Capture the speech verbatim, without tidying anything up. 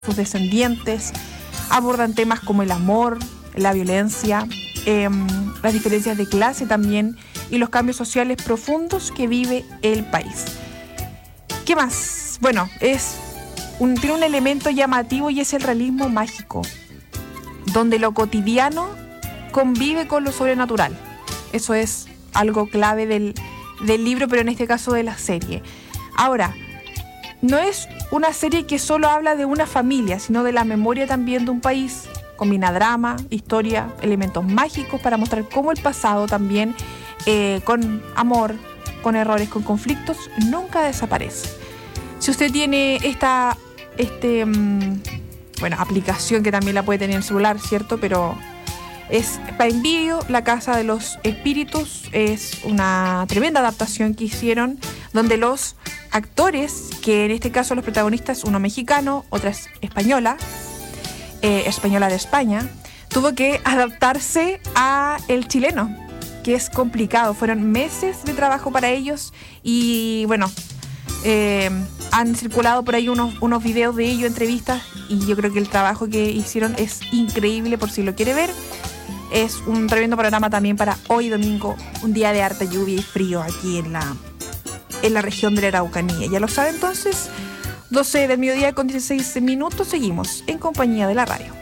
sus descendientes, abordan temas como el amor, la violencia, eh, las diferencias de clase también y los cambios sociales profundos que vive el país. ¿Qué más? Bueno, es un, tiene un elemento llamativo y es el realismo mágico, donde lo cotidiano convive con lo sobrenatural. Eso es algo clave del, del libro, pero en este caso de la serie. Ahora, no es una serie que solo habla de una familia, sino de la memoria también de un país. Combina drama, historia, elementos mágicos para mostrar cómo el pasado también, eh, con amor, con errores, con conflictos, nunca desaparece. Si usted tiene esta este, um, bueno, aplicación que también la puede tener en el celular, ¿cierto? Pero es Prime Video, La Casa de los Espíritus. Es una tremenda adaptación que hicieron, donde los actores, que en este caso los protagonistas, uno mexicano, otra es española, eh, española de España, tuvo que adaptarse a el chileno, que es complicado. Fueron meses de trabajo para ellos y bueno, eh, han circulado por ahí unos, unos videos de ellos, entrevistas, y yo creo que el trabajo que hicieron es increíble por si lo quiere ver. Es un tremendo panorama también para hoy domingo, un día de harta lluvia y frío aquí en la, en la región de la Araucanía. Ya lo sabe entonces, doce del mediodía con dieciséis minutos, seguimos en compañía de la radio.